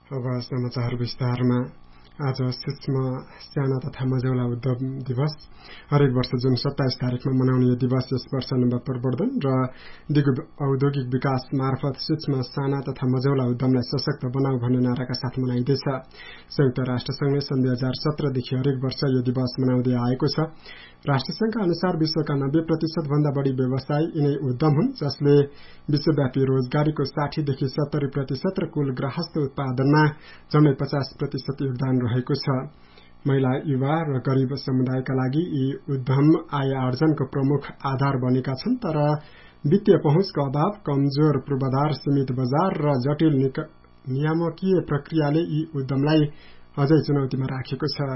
अब समाचार विस्तारमा। आज सूक्ष्म साना तथा मझौला उद्यम दिवस। हरेक वर्ष जुन 27 तारिखमा मनाउने यो दिवस यस वर्ष नव प्रवर्धन र औद्योगिक विकास मार्फत सूक्ष्म साना तथा मझौला उद्यमलाई सशक्त बनाऊ भन्ने नाराका साथ मनाइँदैछ। संयुक्त राष्ट्रसंघले सन् 2017 देखि हरेक वर्ष यो दिवस मनाउँदै आएको छ। राष्ट्रसंघका अनुसार विश्वका 90% भन्दा बढी व्यवसाय यिनै उद्यम हुन्, जसले विश्वव्यापी रोजगारीको 60 देखि 70% र कुल गृहस्थ उत्पादनमा जम्मै 50% योगदान रहेको छ। महिला, युवा र गरीब समुदायका लागि यी उद्यम आय आर्जनको प्रमुख आधार बनेका छन्, तर वित्तीय पहुँचको अभाव, कमजोर पूर्वाधार, सीमित बजार र जटिल नियामकीय प्रक्रियाले यी उद्यमलाई अझै चुनौतीमा राखेको छ।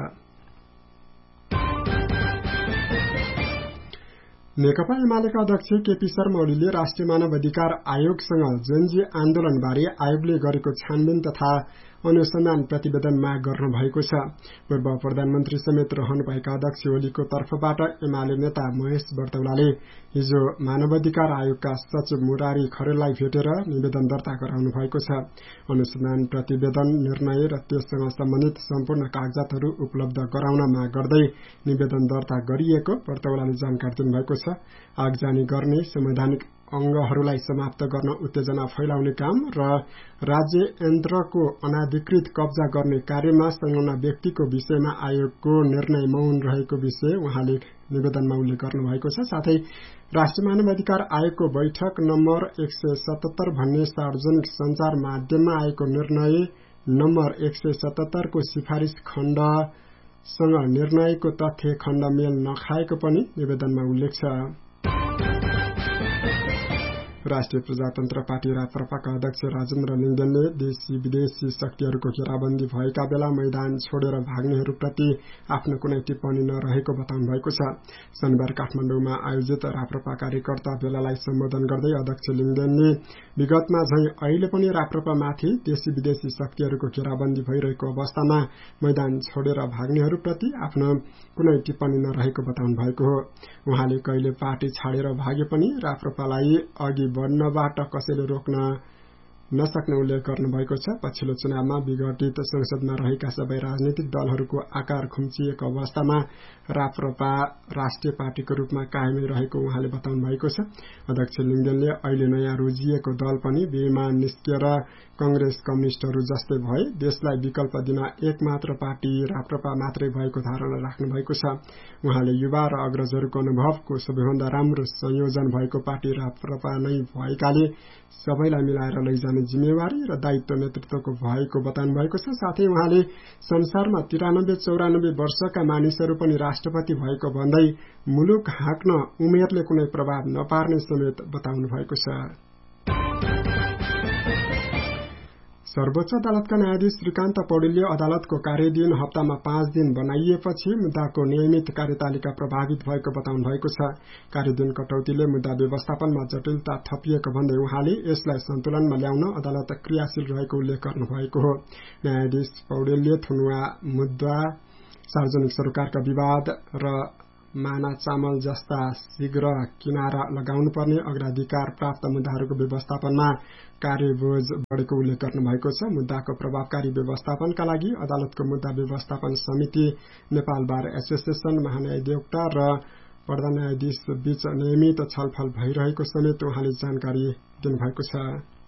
नेकपा एमालेका अध्यक्ष केपी शर्मा ओलीले राष्ट्रिय मानव अधिकार आयोगसँग जनजी आन्दोलनबारे आयोगले गरेको छानबिन तथा अनुसन्धान प्रतिवेदन माग गर्नु भएको छ। पूर्व प्रधानमन्त्री समेत रहनुभएका अध्यक्ष ओलीको तर्फबाट एमाले नेता महेश बर्तौलाले हिजो मानवाधिकार आयोगका सचिव मुरारी खरेललाई भेटेर निवेदन दर्ता गराउनु भएको छ। अनुसन्धान प्रतिवेदन, निर्णय र त्यससँग सम्बन्धित सम्पूर्ण कागजातहरू उपलब्ध गराउन माग गर्दै निवेदन दर्ता गरिएको बर्तौलाले जानकारी दिनुभएको छ। आगजनी गर्ने, संवैधानिक अंगहरूलाई समाप्त गर्न उत्तेजना फैलाउने काम र राज्य यन्त्रको अनाधिकृत कब्जा गर्ने कार्यमा संलग्न व्यक्तिको विषयमा आयोगको निर्णय मौन रहेको विषय उहाँले निवेदनमा उल्लेख गर्नुभएको छ। साथै राष्ट्रिय मानवाधिकार आयोगको बैठक नम्बर 177 भन्ने सार्वजनिक सञ्चार माध्यममा आएको निर्णय नम्बर 177 को सिफारिस खण्डसँग निर्णयको तथ्य खण्ड मेल नखाएको पनि निवेदनमा उल्लेख छ। राष्ट्रिय प्रजातन्त्र पार्टी राप्रपाका अध्यक्ष राजेन्द्र लिङ्गदेनले देशी विदेशी शक्तिहरूको घेराबन्दी भएका बेला मैदान छोडेर भाग्नेहरूप्रति आफ्नो कुनै टिप्पणी नरहेको बताउनु भएको छ। शनिबार काठमाडौँमा आयोजित राप्रपा कार्यकर्ता भेलालाई सम्बोधन गर्दै अध्यक्ष लिङ्गदेनले विगतमा झैं अहिले पनि राप्रपामाथि देशी विदेशी शक्तिहरूको घेराबन्दी भइरहेको अवस्थामा मैदान छोडेर भाग्नेहरूप्रति आफ्नो कुनै टिप्पणी नरहेको बताउनु भएको हो। उहाँले कहिले पार्टी छाडेर भागे पनि राप्रपालाई अघि बढ्नबाट कसैले रोक्न नसक्ने उल्लेख गर्नुभएको छ। पछिल्लो चुनावमा विघटित संसदमा रहेका सबै राजनीतिक दलहरूको आकार खुम्चिएको अवस्थामा राप्रपा राष्ट्रिय पार्टीको रूपमा कायमै रहेको उहाँले बताउनु भएको छ। अध्यक्ष लिङ्गदेनले अहिले नयाँ रोजिएको दल पनि बेमा निस्किएर कंग्रेस कम्युनिष्टहरू जस्तै भए देशलाई विकल्प दिन एकमात्र पार्टी राप्रपा मात्रै भएको धारणा राख्नु भएको छ। उहाँले युवा र अग्रजहरूको अनुभवको सबैभन्दा राम्रो संयोजन भएको पार्टी राप्रपा नै भएकाले सबैलाई मिलाएर लैजाने जिम्मेवारी र दायित्व नेतृत्वको भएको बताउनु भएको छ। साथै उहाँले संसारमा 93-94 वर्षका मानिसहरू पनि राष्ट्रपति भएको भन्दै मुलुक हाँक्न उमेरले कुनै प्रभाव नपार्ने समेत बताउनु भएको छ। सर्वोच्च अदालतका न्यायाधीश श्रीकान्त पौडेलले अदालतको कार्यदिन हप्तामा 5 दिन बनाइएपछि मुद्दाको नियमित कार्यतालिका प्रभावित भएको बताउनु भएको छ। कार्यदिन कटौतीले मुद्दा व्यवस्थापनमा जटिलता थपिएको भन्दै उहाँले यसलाई सन्तुलनमा ल्याउन अदालत क्रियाशील रहेको उल्लेख गर्नुभएको हो। न्यायाधीश पौडेलले थुनुवा मुद्दा, सार्वजनिक सरोकारका विवाद र माना चामल जस्ता शीघ्र किनारा लगाउनुपर्ने अग्राधिकार प्राप्त मुद्दाहरूको व्यवस्थापनमा कार्यबोझ बढेको उल्लेख गर्नुभएको छ। मुद्दाको प्रभावकारी व्यवस्थापनका लागि अदालतको मुद्दा व्यवस्थापन समिति, नेपाल बार एसोसिएसन, महान्यायाधिवक्ता र प्रधान न्यायाधीश बीच नियमित छलफल भइरहेको समेत उहाँले जानकारी दिनुभएको छ।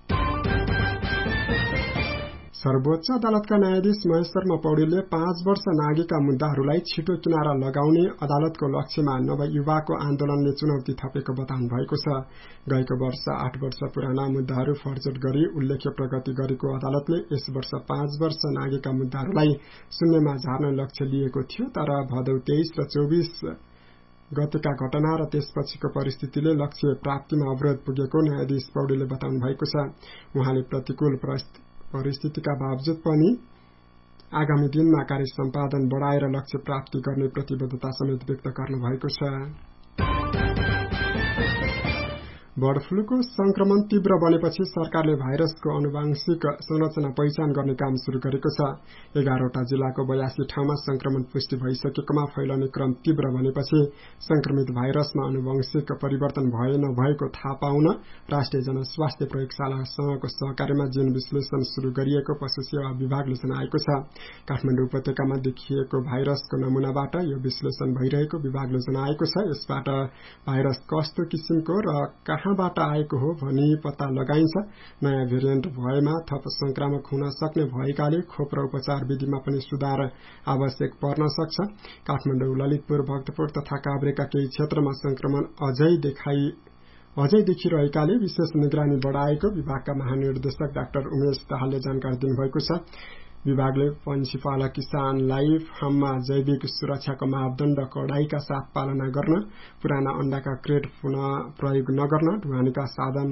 सर्वोच्च अदालतका न्यायाधीश महेश शर्मा पौडेलले 5 वर्ष नागेका मुद्दाहरूलाई छिटो किनारा लगाउने अदालतको लक्ष्यमा नवयुवाको आन्दोलनले चुनौती थपेको बताउनु भएको छ। गएको वर्ष 8 वर्ष पुराना मुद्दाहरू फर्जट गरी उल्लेख्य प्रगति गरेको अदालतले यस वर्ष 5 वर्ष नागेका मुद्दाहरूलाई शून्यमा झार्ने लक्ष्य लिएको थियो, तर भदौ 23 र 24 गतेका घटना र त्यसपछिको परिस्थितिले लक्ष्य प्राप्तिमा अवरोध पुगेको न्यायाधीश पौडेलले बताउनु भएको छ। उहाँले प्रतिकूल परिस्थितिका बावजुद पनि आगामी दिनमा कार्य सम्पादन बढाएर लक्ष्य प्राप्ति गर्ने प्रतिबद्धता समेत व्यक्त गर्नुभएको छ। बर्ड फ्लूको संक्रमण तीव्र बनेपछि सरकारले भाइरसको आनुवंशिक संरचना पहिचान गर्ने काम शुरू गरेको छ। 11वटा जिल्लाको 82 ठाउँमा संक्रमण पुष्टि भइसकेकोमा फैलने क्रम तीव्र बनेपछि संक्रमित भाइरसमा आनुवंशिक परिवर्तन भए नभएको थाहा पाउन राष्ट्रिय जनस्वास्थ्य प्रयोगशालासँगको सहकार्यमा जीन विश्लेषण शुरू गरिएको पशु सेवा विभागले जनाएको छ। काठमाडौँ उपत्यकामा देखिएको भाइरसको नमूनाबाट यो विश्लेषण भइरहेको विभागले जनाएको छ। यसबाट भाइरस कस्तो किसिमको र कहाँबाट आएको हो भनी पत्ता लगाइन्छ। नयाँ भेरिएन्ट भएमा थप संक्रामक हुन सक्ने भएकाले खोप र उपचार विधिमा पनि सुधार आवश्यक पर्न सक्छ। काठमाडौँ, ललितपुर, भक्तपुर तथा काभ्रेका केही क्षेत्रमा संक्रमण अझै देखिरहेकाले विशेष निगरानी बढाएको विभागका महानिर्देशक डाक्टर उमेश दाहालले जानकारी दिनुभएको छ। विभागले पन्छीपालक किसानलाई फार्ममा जैविक सुरक्षाको मापदण्ड कडाईका साथ पालना गर्न, पुराना अण्डाका क्रेट पुनः प्रयोग नगर्न, ढुवानीका साधन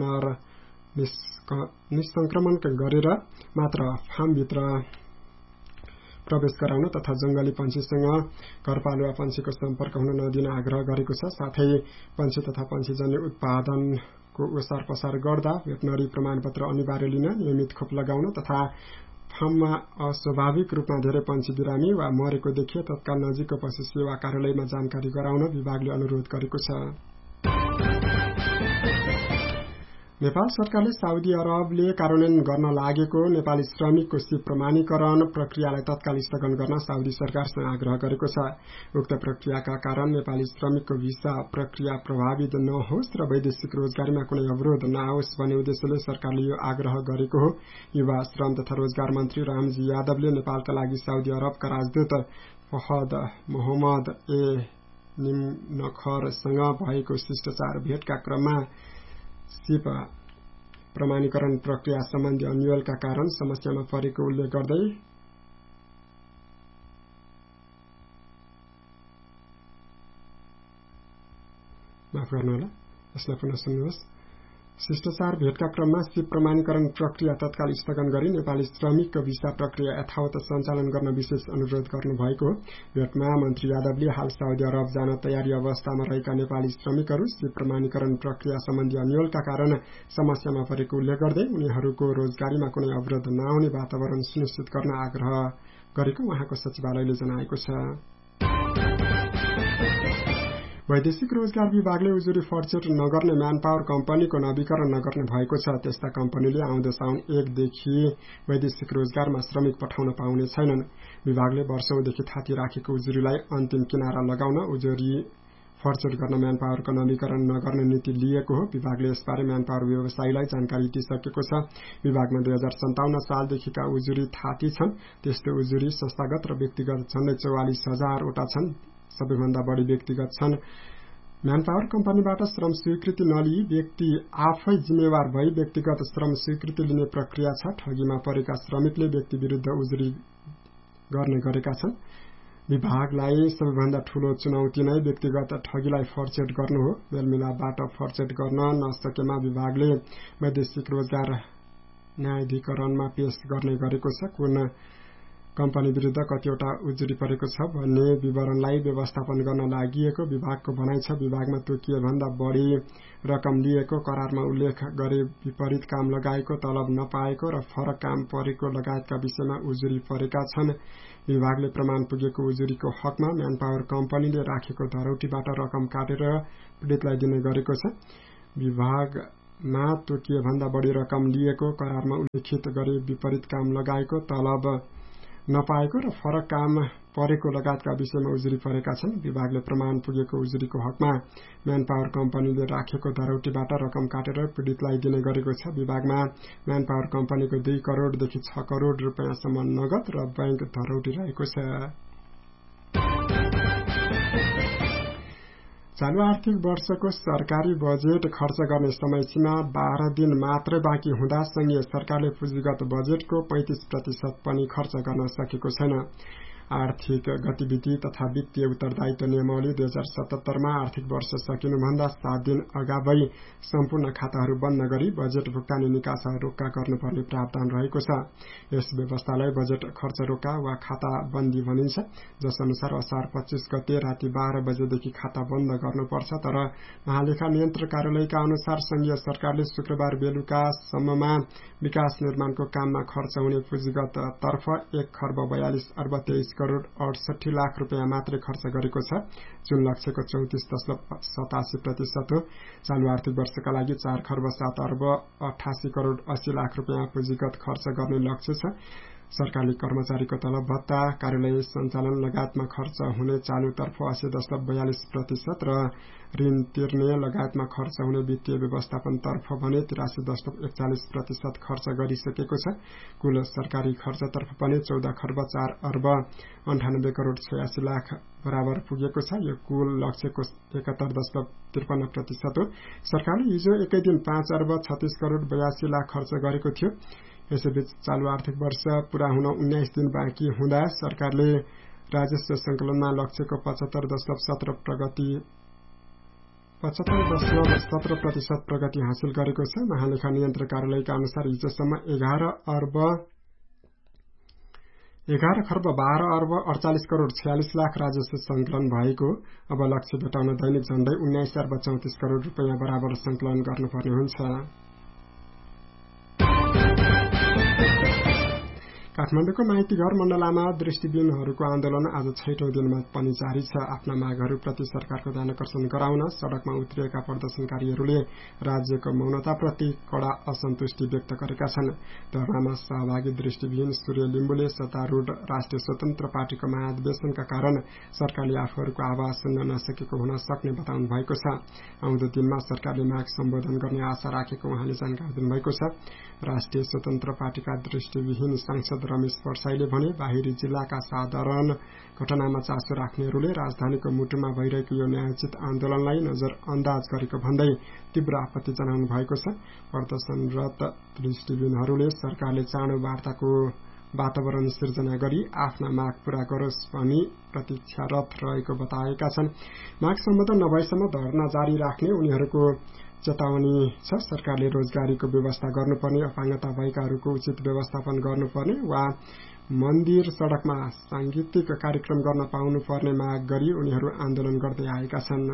निसंक्रमण गरेर मात्र फार्मभित्र प्रवेश गराउन तथा जंगली पंक्षीसँग घरपालुवा पंक्षीको सम्पर्क हुन नदिन आग्रह गरेको छ। साथै पंक्षी तथा पंक्षीजन्य उत्पादनको ओसार पसार गर्दा भेटनरी प्रमाणपत्र अनिवार्य लिन, नियमित खोप लगाउन तथा फार्ममा अस्वाभाविक रूपमा धेरै पंक्षी बिरामी वा मरेको देखिए तत्काल नजिकको पशु सेवा कार्यालयमा जानकारी गराउन विभागले अनुरोध गरेको छ। नेपाल सरकारले साउदी अरबले कार्यान्वयन गर्न लागेको नेपाली श्रमिकको सिप प्रमाणीकरण प्रक्रियालाई तत्काल स्थगन गर्न साउदी सरकारसँग आग्रह गरेको छ। उक्त प्रक्रियाका कारण नेपाली श्रमिकको भिसा प्रक्रिया प्रभावित नहोस् र वैदेशिक रोजगारीमा कुनै अवरोध नआओस् भन्ने उद्देश्यले सरकारले यो आग्रह गरेको हो। युवा श्रम तथा रोजगार मन्त्री रामजी यादवले नेपालका लागि साउदी अरबका राजदूत फहद मोहम्मद निमनखरसँग भएको शिष्टाचार भेटका क्रममा सिप प्रमाणीकरण प्रक्रिया सम्बन्धी अन्योलका कारण समस्यामा परेको उल्लेख गर्दै शिष्टाचार भेटका क्रममा सिप प्रमाणीकरण प्रक्रिया तत्काल स्थगन गरी नेपाली श्रमिकको भिसा प्रक्रिया यथावत सञ्चालन गर्न विशेष अनुरोध गर्नुभएको हो। भेटमा मन्त्री यादवले हाल साउदी अरब जान तयारी अवस्थामा रहेका नेपाली श्रमिकहरू सिप प्रमाणीकरण प्रक्रिया सम्बन्धी अन्योलका कारण समस्यामा परेको उल्लेख गर्दै उनीहरूको रोजगारीमा कुनै अवरोध नआउने वातावरण सुनिश्चित गर्न आग्रह गरेको उहाँको सचिवालयले जनाएको छ। वैदेशिक रोजगार विभागले उजुरी फर्चेट नगर्ने म्यान पावर कम्पनीको नवीकरण नगर्ने भएको छ। त्यस्ता कम्पनीले आउँदो साउन 1 देखि वैदेशिक रोजगारमा श्रमिक पठाउन पाउने छैनन्। विभागले वर्षौंदेखि थाती राखेको उजुरीलाई अन्तिम किनारा लगाउन उजुरी फर्चेट गर्न म्यान पावरको नवीकरण नगर्ने नीति लिएको हो। विभागले यसबारे म्यान पावर व्यवसायीलाई जानकारी दिइसकेको छ। विभागमा 2057 सालदेखिका उजुरी थाती छन्। त्यस्तो उजुरी संस्थागत र व्यक्तिगत झण्डै 44,000 वटा छन्। सबैभन्दा बढी व्यक्तिगत छन्। म्यान पावर कम्पनीबाट श्रम स्वीकृति नलिई व्यक्ति आफै जिम्मेवार भई व्यक्तिगत श्रम स्वीकृति लिने प्रक्रिया छ। ठगीमा परेका श्रमिकले व्यक्ति विरुद्ध उजुरी गर्ने गरेका छन्। विभागलाई सबैभन्दा ठूलो चुनौती नै व्यक्तिगत ठगीलाई फर्चेट गर्नु हो। मेलमिलापबाट फर्चेट गर्न नसकेमा विभागले वैदेशिक रोजगार न्यायाधिकरणमा पेश गर्ने गरेको छ। कुन कम्पनी विरुद्ध कतिवटा उजुरी परेको छ भन्ने विवरणलाई व्यवस्थापन गर्न लागि विभागको भनाइ छ। विभागमा तोकिए भन्दा बढी रकम लिएको, करारमा उल्लेख गरे विपरीत काम लगाएको, तलब नपाएको र फरक काम परेको लगायतका विषयमा उजुरी परेका छन्। विभागले प्रमाण पुगेको उजुरीको हकमा म्यान पावर कम्पनीले राखेको धरौटीबाट रकम काटेर पीडितलाई दिने गरेको छ। विभागमा तोकिए भन्दा बढी रकम लिएको, करारमा उल्लेखित गरे विपरीत काम लगाएको, तलब नपाएको र फरक काम परेको लगायतका विषयमा उजुरी परेका छन्। विभागले प्रमाण पुगेको उजुरीको हकमा म्यान पावर कम्पनीले राखेको धरौटीबाट रकम काटेर पीडितलाई दिने गरेको छ। विभागमा म्यान पावर कम्पनीको 2 करोडदेखि 6 करोड रुपैयाँसम्म नगद र बैंक धरौटी रहेको छ। चालू आर्थिक वर्षको सरकारी बजेट खर्च गर्ने समय सीमा 12 दिन मात्र बाँकी हुँदा संघीय सरकारले पुँजीगत बजेटको 35% पनि खर्च गर्न सकेको छैन। आर्थिक गतिविधि तथा वित्तीय उत्तरदायित्व नियमावली 2077 मा आर्थिक वर्ष सकिनुभन्दा 7 दिन अगावै सम्पूर्ण खाताहरू बन्द गरी बजेट भुक्तानी निकास रोक्का गर्नुपर्ने प्रावधान रहेको छ। यस व्यवस्थालाई बजेट खर्च रोक्का वा खाता बन्दी भनिन्छ, जस अनुसार असार 25 गते राति 12 बजेदेखि खाता बन्द गर्नुपर्छ। तर महालेखा नियन्त्रक कार्यालयका अनुसार संघीय सरकारले शुक्रबार बेलुकासम्ममा विकास निर्माणको काममा खर्च हुने पुँजीगत तर्फ 1,42,23,68 रुपियाँ मात्रै खर्च गरेको छ, जुन लक्ष्यको 34.87% हो। चालू आर्थिक वर्षका लागि 4,07,88,80,00,000 रुपियाँ पुँजीगत खर्च गर्ने लक्ष्य छ। सरकारले कर्मचारीको तलब भत्ता, कार्यालय सञ्चालन लगायतमा खर्च हुने चालुतर्फ 80.42% र ऋण तिर्ने लगायतमा खर्च हुने वित्तीय व्यवस्थापनतर्फ भने 83.41% खर्च गरिसकेको छ। कुल सरकारी खर्चतर्फ पनि 14,04,98,86,00,000 बराबर पुगेको छ। यो कुल लक्ष्यको 71.53% हो। सरकारले हिजो एकै दिन 5,36,82,00,000 खर्च गरेको थियो। यसैबीच चालू आर्थिक वर्ष पूरा हुन 19 दिन बाँकी हुँदा सरकारले राजस्व संकलनमा लक्ष्यको 75.17% प्रगति हासिल गरेको छ। महालेखा नियन्त्रक कार्यालयका अनुसार हिजोसम्म 11,12,48,46,46,00,000 राजस्व संकलन भएको। अब लक्ष्य भेटाउन दैनिक झण्डै 19,34 रुपियाँ बराबर संकलन गर्नुपर्ने हुन्छ। काठमाडौँको माइतीघर मण्डलामा दृष्टिविहीनहरूको आन्दोलन आज 6औं दिनमा पनि जारी छ। आफ्ना मागहरूप्रति सरकारको ध्यानकर्षण गराउन सड़कमा उत्रिएका प्रदर्शनकारीहरूले राज्यको मौनताप्रति कड़ा असन्तुष्टि व्यक्त गरेका छन्। धरनामा सहभागी दृष्टिविहीन सूर्य लिम्बुले सत्तारूढ़ राष्ट्रिय स्वतन्त्र पार्टीको महाधिवेशनका कारण सरकारले आफूहरूको आवाज सुन्न नसकेको हुन सक्ने बताउनु भएको छ। आउँदो दिनमा सरकारले माग सम्बोधन गर्ने आशा राखेको उहाँले जानकारी दिनुभएको छ। राष्ट्रिय स्वतन्त्र पार्टीका दृष्टिविहीन सांसद रमेश पर्साईले भने बाहिरी जिल्लाका साधारण घटनामा चासो राख्नेहरूले राजधानीको मुटुमा भइरहेको यो न्यायोचित आन्दोलनलाई नजर अन्दाज गरेको भन्दै तीव्र आपत्ति जनाउनु भएको छ। प्रदर्शनरत दृष्टिविहीनहरूले सरकारले चाँडो वार्ताको वातावरण सिर्जना गरी आफ्ना माग पूरा गरोस् भनी प्रतीक्षारत रहेको बताएका छन्। माग सम्बोधन नभएसम्म धरना जारी राख्ने उनीहरूको चेतावनी छ। सरकारले रोजगारीको व्यवस्था गर्नुपर्ने, अपाङ्गता भएकाहरूको उचित व्यवस्थापन गर्नुपर्ने वा मन्दिर सड़कमा सांगीतिक कार्यक्रम गर्न पाउनुपर्ने माग गरी उनीहरू आन्दोलन गर्दै आएका छन्।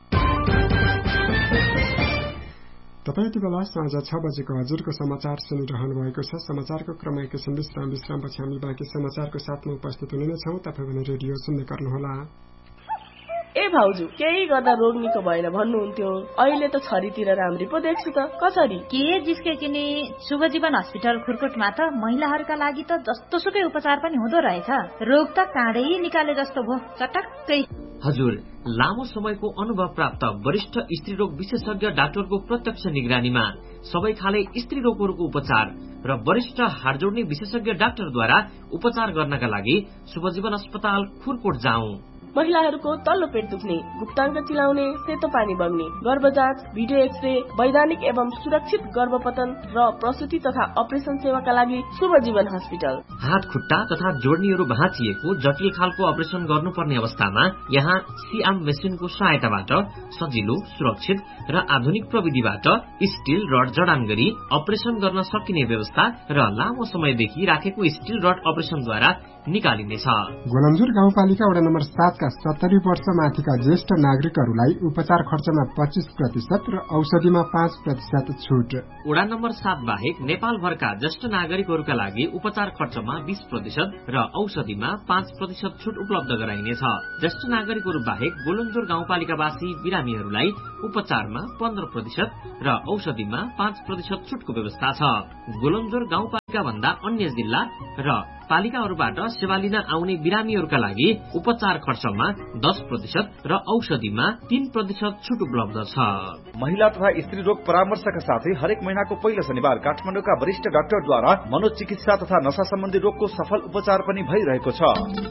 तपाईँ यति बेला साँझ 6 बजेको हजुरको समाचार सुनिरहनु भएको छ। समाचारको क्रम एकैछिन विश्रामपछि हामी बाँकी समाचारको साथमा उपस्थित हुने नै छौं। तपाईँ भने रेडियो सुन्दै गर्नुहोला। ए भाउजू, केही गर्दा रोग निको भएन भन्नुहुन्थ्यो, अहिले त छरीतिर राम्री पो देख्छु त। कसरी के जिस्के किने शुभजीवन हस्पिटल खुरकोटमा त महिलाहरूका लागि त जस्तो सुकै उपचार पनि हुँदो रहेछ। रोग त काँडै निकाले जस्तो भो चटक्कै। हजुर, लामो समयको अनुभव प्राप्त वरिष्ठ स्त्री रोग विशेषज्ञ डाक्टरको प्रत्यक्ष निगरानीमा सबै खाले स्त्री रोगहरूको उपचार र वरिष्ठ हाड जोड्ने विशेषज्ञ डाक्टरद्वारा उपचार गर्नका लागि शुभजीवन अस्पताल खुरकोट जाउँ। महिलाहरूको तल्लो पेट दुख्ने, गुप्ताङ्ग चिलाउने, सेतो पानी बग्ने, गर्भ जाँच, भिडियो एक्सरे, वैधानिक एवं सुरक्षित गर्भपतन र प्रसुति तथा अपरेसन सेवाका लागि शुभजीवन हस्पिटल। हात खुट्टा तथा जोड्नीहरू भाँचिएको जटिल खालको अपरेसन गर्नुपर्ने अवस्थामा यहाँ सिआम मेसिनको सहायताबाट सजिलो, सुरक्षित र आधुनिक प्रविधिबाट स्टील रड जडान गरी अपरेसन गर्न सकिने व्यवस्था र लामो समयदेखि राखेको स्टील रड अपरेसनद्वारा निकालिनेछ। गोलमजुर गाउँपालिका वडा नम्बर 7 का 70 वर्ष माथिका ज्येष्ठ नागरिकहरूलाई उपचार खर्चमा 25% र औषधिमा 5% छुट। वडा नम्बर 7 बाहेक नेपालभरका ज्येष्ठ नागरिकहरूका लागि उपचार खर्चमा 20% र औषधिमा 5% छुट उपलब्ध गराइनेछ। ज्येष्ठ नागरिकहरू बाहेक गोलमजुर गाउँपालिकावासी बिरामीहरूलाई उपचारमा 15% र औषधिमा 5% छुटको व्यवस्था छ। गोलमजुर गाउँपालिका भन्दा अन्य जिल्ला र पालिकाहरूबाट सेवा लिन आउने बिरामीहरूका लागि उपचार खर्चमा 10% र औषधिमा 3% छुट उपलब्ध छ। महिला तथा स्त्री रोग परामर्शका साथै हरेक महिनाको पहिलो शनिबार काठमाडौँका वरिष्ठ डाक्टरद्वारा मनोचिकित्सा तथा नशा सम्बन्धी रोगको सफल उपचार पनि भइरहेको छ।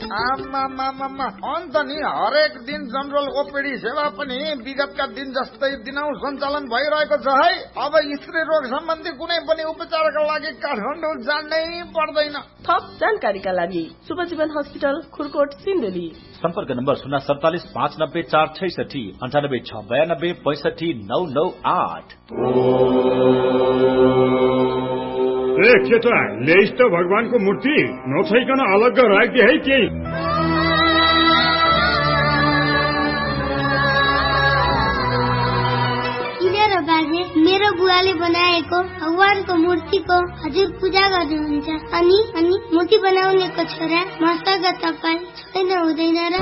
अन्त नि हरेक दिन जनरल ओपीडी सेवा पनि विगतका दिन जस्तै दिनौ सञ्चालन भइरहेको छ है। अब स्त्री रोग सम्बन्धी कुनै पनि उपचारका लागि काठमाडौँ जनरल जान्नै पर्दैन। थप जानकारीका लागि शुभ जीवन हस्पिटल खुरकोट सिन्धुली। सम्पर्क नम्बर 047 590 466 98 692 65 998। ए केटा ल्याइस् त भगवानको मूर्ति नछैकन अलग्ग राखिदे है केही। बाजे मेरो बुवाले बनाएको भगवानको मूर्तिको हजुर पूजा गर्नुहुन्छ अनि मूर्ति बनाउनेको छोरा मसँग तपाईँ छैन हुँदैन र?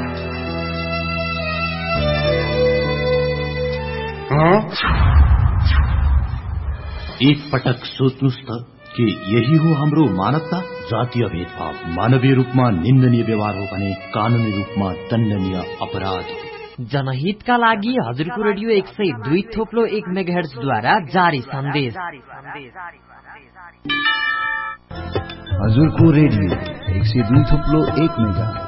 एक पटक सोच्नुस् त कि यही हो हाम्रो मानवता। जातीय भेदभाव मानवीय रूपमा निन्दनीय व्यवहार हो भने कानूनी रूपमा दण्डनीय अपराध हो। जनहितका लागि हजुरको रेडियो 102.1 मेगाहर्ज द्वारा जारी सन्देश। हजुरको रेडियो 102.1 मेगाहर्ज।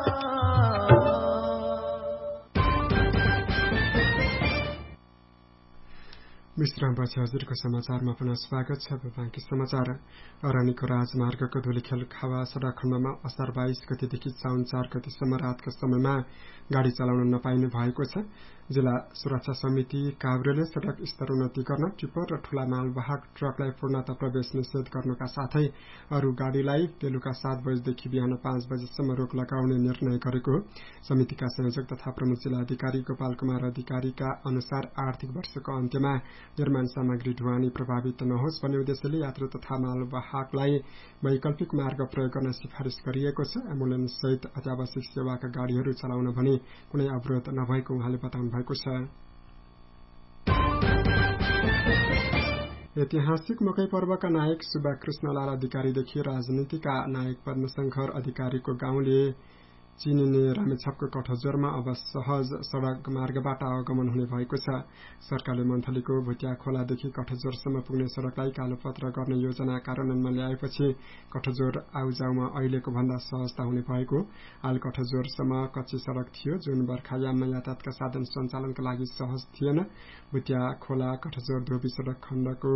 विश्रामपछि हजुरको समाचारमा पुनः स्वागत छ। बाँकी समाचार। अरनिको राजमार्गको धुलीखेल खावा सडक खण्डमा असार 22 गतेदेखि साउन 4 गतेसम्म रातका समयमा गाड़ी चलाउन नपाइने भएको छ। जिल्ला सुरक्षा समिति काभ्रेले सड़क स्तर उन्नति गर्न टिप्पर र ठूला मालवाहक ट्रकलाई पूर्णतः प्रवेश निषेध गर्नुका साथै अरू गाड़ीलाई बेलुका 7 बजेदेखि बिहान 5 बजेसम्म रोक लगाउने निर्णय गरेको हो। समितिका संयोजक तथा प्रमुख जिल्ला अधिकारी गोपाल कुमार अधिकारीका अनुसार आर्थिक वर्षको अन्त्यमा निर्माण सामग्री ढुवानी प्रभावित नहोस् भन्ने उद्देश्यले यात्रु तथा मालवाहकलाई वैकल्पिक मार्ग प्रयोग गर्न सिफारिश गरिएको छ। एम्बुलेन्स सहित अत्यावश्यक सेवाका गाड़ीहरू चलाउन भने कुनै अवरोध नभएको उहाँले बताउनु भएको छ। ऐतिहासिक मकै पर्वका नायक सुब्बा कृष्णलाल अधिकारीदेखि राजनीतिका नायक पद्मशंकर अधिकारीको गाउँले चिनिने रामेछापको कठजोरमा अब सहज सड़क मार्गबाट आवागमन हुने भएको छ। सरकारले मन्थलीको भुटिया खोलादेखि कठजोरसम्म पुग्ने सड़कलाई कालोपत्र गर्ने योजना कार्यान्वयनमा ल्याएपछि कठजोर आउजाउमा अहिलेको भन्दा सहजता हुने भएको। हाल कठजोरसम्म कच्ची सड़क थियो जुन बर्खायाममा यातायातका साधन सञ्चालनका लागि सहज थिएन। भुटिया खोला कठजोर धोबी सड़क खण्डको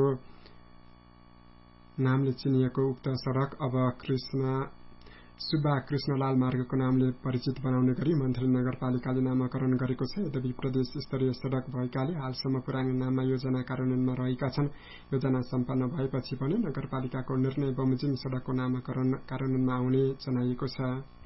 नामले चिनिएको उक्त सड़क अब सुब्बा कृष्णलाल मार्गको नामले परिचित बनाउने गरी मन्थली नगरपालिकाले नामाकरण गरेको छ। यद्यपि प्रदेश स्तरीय सड़क भएकाले हालसम्म पुरानो नाममा योजना कार्यान्वयनमा रहेका छन्। योजना सम्पन्न भएपछि पनि नगरपालिकाको निर्णय बमोजिम सड़कको नामाकरण कार्यान्वयनमा आउने जनाइएको छ।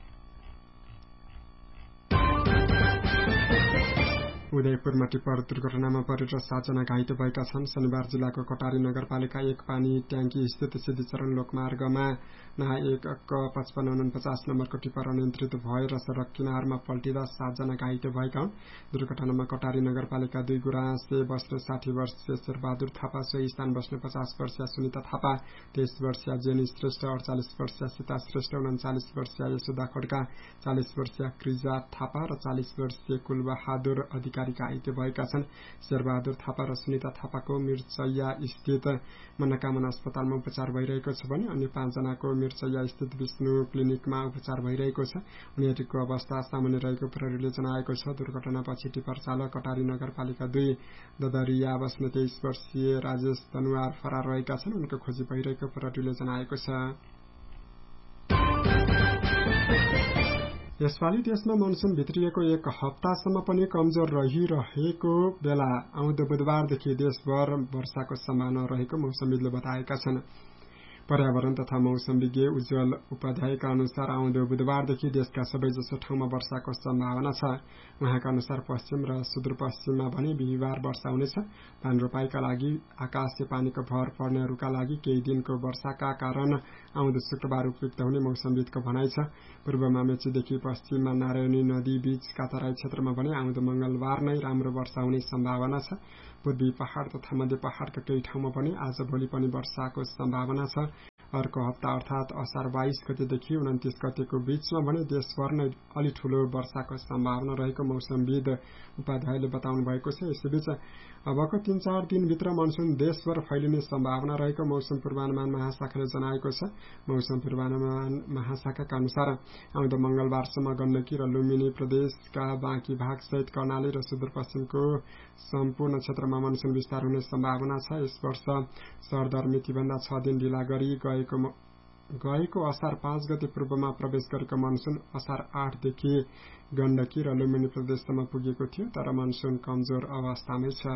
उदयपुरमा टिप्पर दुर्घटनामा परेर 7 जना घाइते भएका छन्। शनिबार जिल्लाको कटारी नगरपालिका 1 पानी ट्याङ्की स्थित सिद्धिचरण लोकमार्गमा ना 1/5549 नम्बरको टिप्पर अनियन्त्रित भएर सड़क किनारमा पल्टिँदा 7 जना घाइते भएका हुन्। दुर्घटनामा कटारी नगरपालिका 2 गुराँसे बस्ने 60 वर्षीय शेरबहादुर थापा, सोही स्थान बस्ने 50 वर्षीय सुनिता थापा, 23 वर्षीय जेनी श्रेष्ठ, 48 वर्षीय सीता श्रेष्ठ, 39 वर्षीय यशोदा खड्का, 40 वर्षीय क्रिजा थापा र 40 वर्षीय कुलबहादुर अधिकारी घाइते भएका छन्। शेरबहादुर थापा र सुनिता थापाको मिर्चैया स्थित मनोकामना अस्पतालमा उपचार भइरहेको छ भने अन्य 5 जनाको मिर्चैया स्थित विष्णु क्लिनिकमा उपचार भइरहेको छ। उनीहरूको अवस्था सामान्य रहेको प्रहरीले जनाएको छ। दुर्घटनापछि टिप्पर चालक कटारी नगरपालिका 2 ददरिया बस्ने 23 वर्षीय राजेश दनुवार फरार रहेका छन्। उनको खोजी भइरहेको प्रहरीले जनाएको छ। यसपालि देशमा मनसुन भित्रिएको 1 हप्तासम्म पनि कमजोर रहिरहेको बेला आउँदो बुधबारदेखि देशभर वर्षाको सम्भावना रहेको मौसमविदले बताएका छन्। पर्यावरण तथा मौसम विज्ञ उज्जवल उपाध्यायका अनुसार आउँदो बुधबारदेखि देशका सबैजसो ठाउँमा वर्षाको सम्भावना छ। उहाँका अनुसार पश्चिम र सुदूरपश्चिममा भने बिहिबार वर्षा हुनेछ। धान रोपाईका लागि आकाशे पानीको भर पर्नेहरूका लागि केही दिनको वर्षाका कारण आउँदो शुक्रबार उपयुक्त हुने मौसमविदको भनाइ छ। पूर्वमा मेचीदेखि पश्चिममा नारायणी नदी बीचका तराई क्षेत्रमा भने आउँदो मंगलबार नै राम्रो वर्षा हुने सम्भावना छ। पूर्वी पहाड़ तथा मध्य पहाड़का केही ठाउँमा पनि आज भोलि पनि वर्षाको सम्भावना छ। अर्को हप्ता अर्थात असार 22 गतेदेखि 29 गतेको बीचमा भने देशभर नै अलि ठूलो वर्षाको सम्भावना रहेको मौसमविद उपाध्यायले बताउनु भएको छ। यसैबीच अबको 3-4 दिनभित्र मनसुन देशभर फैलिने सम्भावना रहेको मौसम पूर्वानुमान महाशाखाले जनाएको छ। मौसम पूर्वानुमान महाशाखाका अनुसार आउँदो मंगलबारसम्म गण्डकी र लुम्बिनी प्रदेशका बाँकी भाग सहित कर्णाली र सुदूरपश्चिमको सम्पूर्ण क्षेत्रमा मनसुन विस्तार हुने सम्भावना छ। यस वर्ष सरदर मितिभन्दा 6 दिन ढिला गरी गएको असार 5 गते पूर्वमा प्रवेश गरेको मनसुन असार 8 देखि गण्डकी र लुम्बिनी प्रदेशसम्म पुगेको थियो, तर मनसुन कमजोर अवस्थामै छ।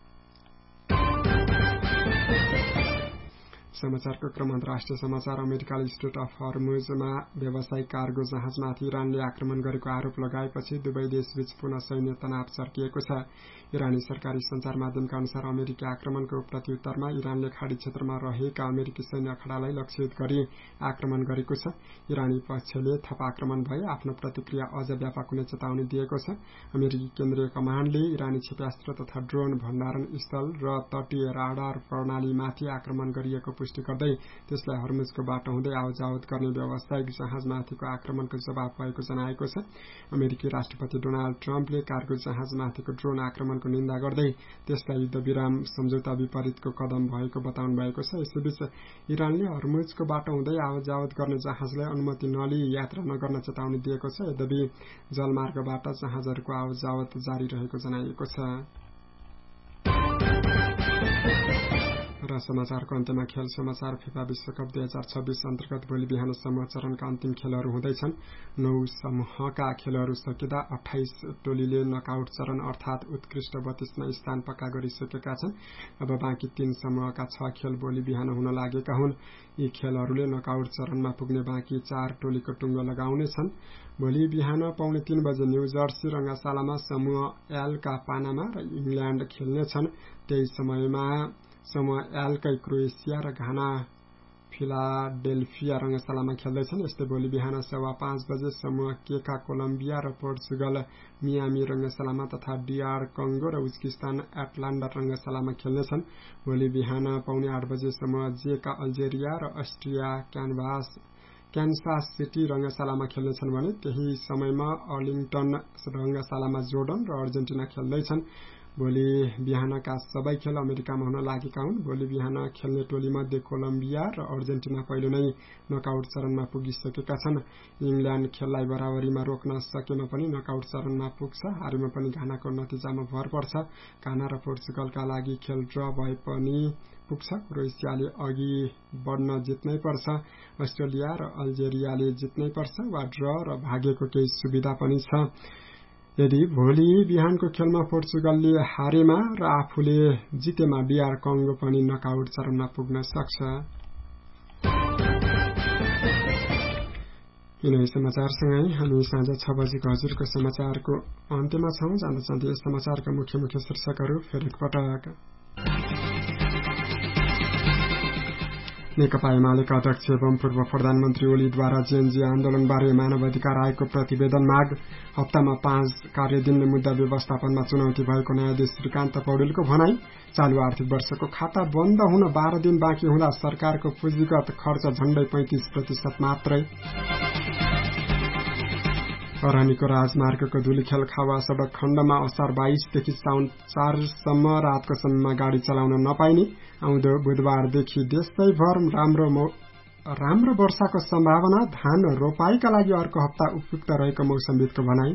समाचारको क्रम अन्तर्राष्ट्रिय समाचार। अमेरिकाले स्ट्रेट अफ हर्मुजमा व्यावसायिक कार्गो जहाजमाथि इरानले आक्रमण गरेको आरोप लगाएपछि दुवै देशबीच पुनः सैन्य तनाव चर्किएको छ। इरानी सरकारी संचार माध्यमका अनुसार अमेरिकी आक्रमणको प्रत्युत्तरमा इरानले खाडी क्षेत्रमा रहेका अमेरिकी सैन्य अखाडालाई लक्षित गरी आक्रमण गरेको छ। इरानी पक्षले थप आक्रमण भए आफ्नो प्रतिक्रिया अझ व्यापक हुने चेतावनी दिएको छ। अमेरिकी केन्द्रीय कमाण्डले इरानी क्षेप्यास्त्र तथा ड्रोन भण्डारण स्थल र तटीय राडार प्रणालीमाथि आक्रमण गरिएको पुष्टि गर्दै त्यसलाई हर्मुजको बाटो हुँदै आवजावत गर्ने व्यावसायिक जहाजमाथिको आक्रमणको जवाब भएको जनाएको छ। अमेरिकी राष्ट्रपति डोनाल्ड ट्रम्पले कार्गो जहाजमाथिको ड्रोन आक्रमणको निन्दा गर्दै त्यसलाई युद्धविराम सम्झौता विपरीतको कदम भएको बताउनु भएको छ। यसैबीच इरानले हर्मुजको बाटो हुँदै आवजावत गर्ने जहाजलाई अनुमति नलिई यात्रा नगर्न चेतावनी दिएको छ। यद्यपि जलमार्गबाट जहाजहरूको आवजावत जारी रहेको जनाइएको छ। र समाचारको अन्त्यमा खेल समाचार। फिफा विश्वकप 2026 अन्तर्गत भोलि बिहान समूह चरणका अन्तिम खेलहरू हुँदैछन्। 9 समूहका खेलहरू सकिँदा 28 टोलीले नकआउट चरण अर्थात उत्कृष्ट 32मा स्थान पक्का गरिसकेका छन्। अब बाँकी 3 समूहका 6 खेल भोलि बिहान हुन लागेका हुन्। यी खेलहरूले नकआउट चरणमा पुग्ने बाँकी 4 टोलीको टुङ्गो लगाउनेछन्। भोलि बिहान 2:30 बजे न्यू जर्सी रंगशालामा समूह एल का पानामा र इंग्ल्याण्ड खेल्नेछन्। त्यही समयमा समूह एलकै क्रोएसिया र घाना फिलाडेल्फिया रंगशालामा खेल्दैछन्। यस्तै भोलि बिहान 5:15 बजे समूह के का कोलम्बिया र पोर्चुगल मियामी रंगशालामा तथा डीआर कंगो र उज्बेकिस्तान एटलान्टा रंगशालामा खेल्नेछन्। भोलि बिहान 7:45 बजे समूह जे का अल्जेरिया र अस्ट्रिया क्यान्सास सिटी रंगशालामा खेल्नेछन् भने त्यही समयमा अर्लिङटन रंगशालामा जोर्डन र अर्जेन्टिना खेल्दैछन्। भोलि बिहानका सबै खेल अमेरिकामा हुन लागेका हुन्। भोलि बिहान खेल्ने टोलीमध्ये कोलम्बिया र अर्जेन्टिना पहिलो नै नकआउट चरणमा पुगिसकेका छन्। इंग्ल्याण्ड खेललाई बराबरीमा रोक्न सकेमा पनि नकआउट चरणमा पुग्छ। हारेमा पनि घानाको नतिजामा भर पर्छ। घाना र पोर्चुगलका लागि खेल ड्र भए पनि पुग्छ। क्रोएसियाले अघि बढ्न जित्नै पर्छ। अस्ट्रेलिया र अल्जेरियाले जित्नै पर्छ वा ड्र र भागेको केही सुविधा पनि छ। यदि भोलि बिहानको खेलमा पोर्चुगलले हारेमा र आफूले जितेमा डीआर कंगो पनि नकआउट चरणमा पुग्न सक्छ। यिनै समाचारसँगै हामी साँझ 6 बजेको हजुरको समाचारको अन्त्यमा छौं। जान्दा जान्दै यस समाचारका मुख्य शीर्षकहरू फेरि एकपटक। नेकपा एमालेका अध्यक्ष एवं पूर्व प्रधानमन्त्री ओलीद्वारा जेएनजी आन्दोलनबारे मानवाधिकार आयोगको प्रतिवेदन माग। हप्तामा 5 कार्यदिनले मुद्दा व्यवस्थापनमा चुनौती भएको न्यायाधीश श्रीकान्त पौडेलको भनाई। चालू आर्थिक वर्षको खाता बन्द हुन 12 दिन बाँकी हुँदा सरकारको पुँजीगत खर्च झण्डै 35% मात्रै। अरहनीको राजमार्गको धुलीखेल खावा सड़क खण्डमा असार 22 देखि साउन 4 सम्म रातको समयमा गाड़ी चलाउन नपाइने। आउँदो बुधबारदेखि देशैभर राम्रो वर्षाको सम्भावना। धान रोपाईका लागि अर्को हप्ता उपयुक्त रहेको मौसमविदको भनाई।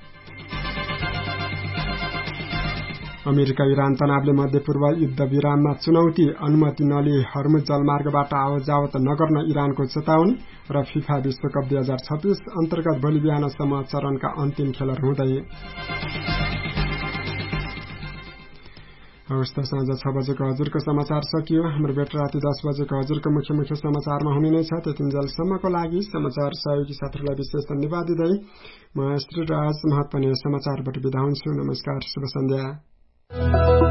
अमेरिका इरान तनावले मध्यपूर्व युद्ध विराममा चुनौती। अनुमति नलिई हर्मुज जलमार्गबाट आवजावत नगर्न इरानको चेतावनी। र फिफा विश्वकप 2026 अन्तर्गत भोलि बिहान समूह चरणका अन्तिम खेलहरू हुँदै। हवस् त साँझ 6 बजेको हजुरको समाचार सकियो। हाम्रो भेट राति 10 बजेको हजुरको मुख्य समाचारमा हुने नै छ। त्यतिन्जेलसम्मको लागि समाचार सहयोगी साथीहरूलाई विशेष धन्यवाद दिँदै म श्री राज महत्त्वनीय समाचारबाट बिदा हुन्छु। नमस्कार, शुभ सन्ध्या।